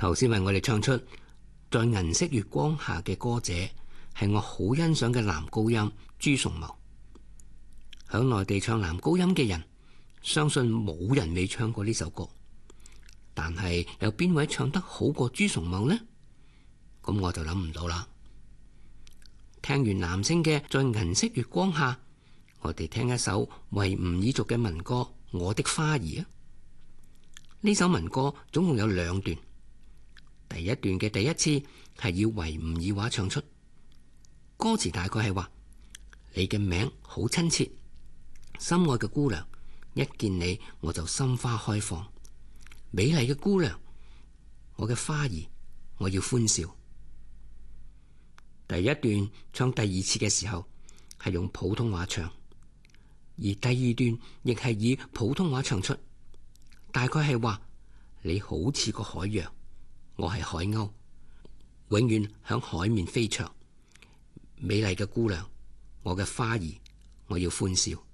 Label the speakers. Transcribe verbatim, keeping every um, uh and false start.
Speaker 1: 頭先為我哋唱出在銀色月光下嘅歌者，係我好欣賞嘅男高音朱崇茂。響內地唱男高音嘅人，相信冇人未唱過呢首歌。但係有邊位唱得好過朱崇茂呢？咁我就諗唔到啦。聽完男聲嘅在銀色月光下，我哋聽一首維吾爾族嘅民歌《我的花兒》啊。呢首民歌總共有兩段，第一段嘅第一次係以維吾爾話唱出，歌詞大概係話：你嘅名好親切，心愛嘅姑娘，一見你我就心花開放，美麗嘅姑娘，我嘅花兒，我要歡笑。第一段唱第二次嘅時候係用普通話唱，而第二段亦係以普通話唱出，大概係話：你好似個海洋，我係海鷗，永遠響海面飛翔，美麗嘅姑娘，我嘅花兒，我要歡笑。